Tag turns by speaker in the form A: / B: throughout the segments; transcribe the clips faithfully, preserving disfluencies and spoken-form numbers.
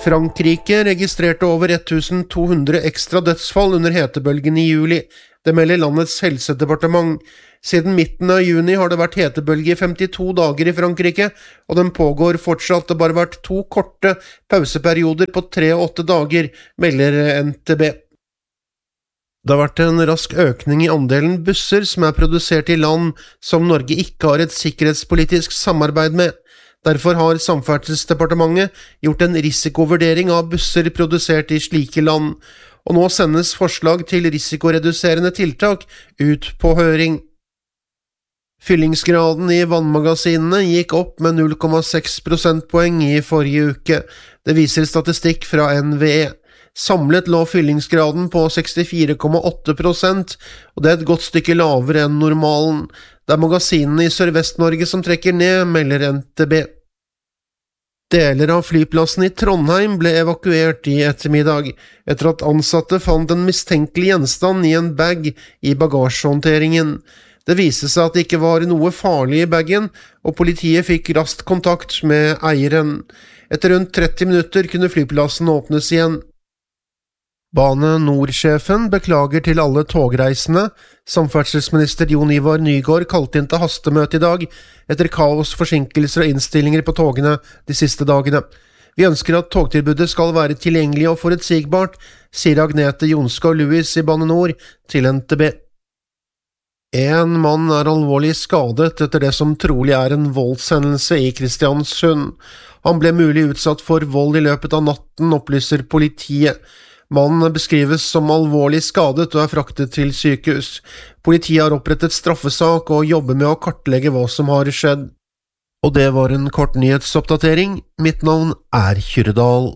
A: Frankrike registrerte over twelve hundred ekstra dødsfall under hetebølgen i juli. Det melder landets helsedepartement. Siden midten av juni har det vært hetebølge i femtito dager i Frankrike, og den pågår fortsatt. Det har bare vært to korte pauseperioder på tre og åtte dager, melder N T B. Det har vært en rask økning i andelen busser som er produsert i land som Norge ikke har et sikkerhetspolitisk samarbeid med. Derfor har Samferdselsdepartementet gjort en risikovurdering av busser produsert i slike land, og nå sendes forslag til risikoreduserende tiltak ut på høring. Fyllingsgraden i vannmagasinene gikk opp med null komma seks prosentpoeng i forrige uke. Det viser statistikk fra N V E. Samlet lå fyllingsgraden på sekstifire komma åtte prosent, og det er et godt stykke lavere enn normalen. Det er magasinene i Sørvest-Norge som trekker ned, melder N T B. Deler av flyplassen i Trondheim ble evakuert i ettermiddag, etter at ansatte fant en mistenkelig gjenstand i en bag i bagasjehåndteringen. Det viste seg at det ikke var noe farlig i bagen, og politiet fikk raskt kontakt med eieren. Etter rundt tretti minutter kunne flyplassen åpnes igjen. Bane Nor-sjefen beklager til alle togreisende. Samferdselsminister Jon Ivar Nygård kalte inn til hastemøte i dag, etter kaos, forsinkelser og innstillinger på togene de siste dagene. Vi ønsker at togtilbudet skal være tilgjengelig og forutsigbart, sier Agnete Jonskov Lewis i Bane Nor til N T B. En mann er alvorlig skadet etter det som trolig er en voldshendelse i Kristiansund. Han ble mulig utsatt for vold i løpet av natten, opplyser politiet. Mannen beskrives som alvorlig skadet og er fraktet til sykehus. Politiet har opprettet straffesak og jobber med å kartlegge hva som har skjedd. Og det var en kort nyhetsoppdatering. Mitt navn er Kyrdal.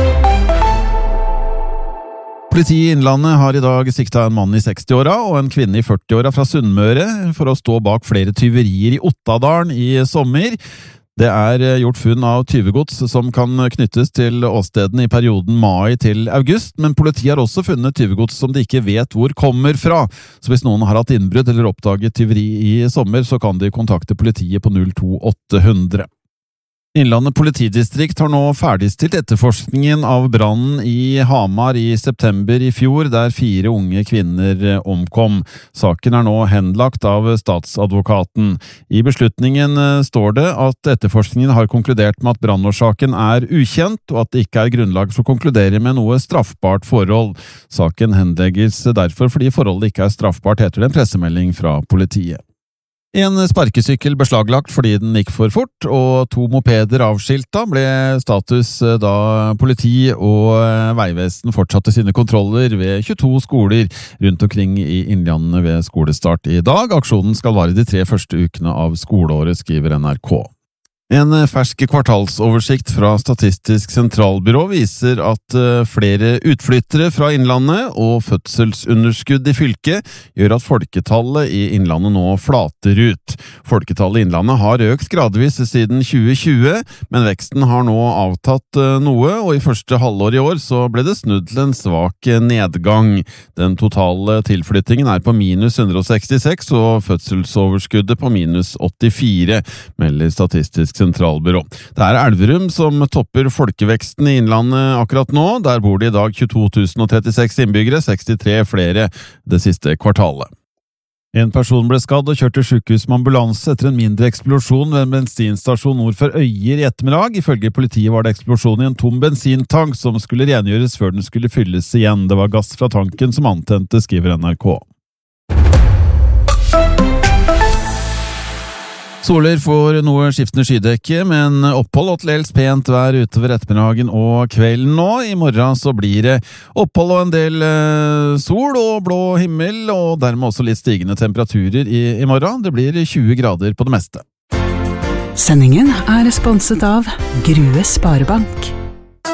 B: Politiet i Innlandet har i dag siktet en mann i seksti-åra og en kvinne i førti-åra fra Sunnmøre for å stå bak flere tyverier i Ottadalen i sommer. Det er gjort funn av tyvegods som kan knyttes til åstedene i perioden mai til august, men politiet har også funnet tyvegods som de ikke vet hvor kommer fra. Så hvis noen har hatt innbrudd eller oppdaget tyveri i sommer, så kan de kontakte politiet på null to åtte hundre. Innlandet politidistrikt har nå ferdigstilt etterforskningen av brannen i Hamar i september i fjor, der fire unge kvinner omkom. Saken er nå henlagt av statsadvokaten. I beslutningen står det at etterforskningen har konkludert med at brannårsaken er ukjent, og at det ikke er grunnlag for å konkludere med noe straffbart forhold. Saken henlegges derfor fordi forholdet ikke er straffbart, heter det en pressemelding fra politiet. En sparkesykkel beslaglagt fordi den gikk for fort, og to mopeder avskilta ble status da politi og Veivesen fortsatte sine kontroller ved tjueto skoler rundt omkring i Innlandet ved skolestart i dag. Aksjonen skal vare de tre første ukene av skoleåret, skriver N R K. En fersk kvartalsoversikt fra Statistisk sentralbyrå viser at flere utflyttere fra Innlandet og fødselsunderskudd i fylket gjør at folketallet i Innlandet nå flater ut. Folketallet i Innlandet har økt gradvis siden tjue tjue, men veksten har nå avtatt noe, og i første halvår i år så ble det snudd til en svak nedgang. Den totale tilflyttingen er på minus hundre og sekstiseks, og fødselsoverskuddet på minus åttifire, melder Statistisk sentralbyrå. Det er Elverum som topper folkeveksten i Innlandet akkurat nå. Der bor det i dag tjueto tusen trettiseks innbyggere, sekstitre flere det siste kvartalet. En person ble skadd og kjørt til sykehus med ambulanse etter en mindre eksplosjon ved en bensinstasjon nord for Øyer i ettermiddag. Ifølge politiet var det eksplosjon i en tom bensintank som skulle rengjøres før den skulle fylles igjen. Det var gass fra tanken som antente, skriver N R K. Soler får noe skiftende skydekke, men opphold og til dels pent vær utover ettermiddagen og kvelden nå. I morgen så blir det opphold og en del eh, sol og blå himmel, og dermed også litt stigende temperaturer i, i morgen. Det blir tjue grader på det meste.
C: Sendingen er sponset av Grue Sparebank.